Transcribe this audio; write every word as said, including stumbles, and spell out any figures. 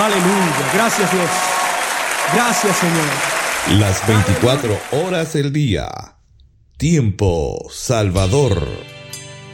Aleluya. Gracias, Dios. Gracias, Señor. Las veinticuatro horas del día. Tiempo Salvador.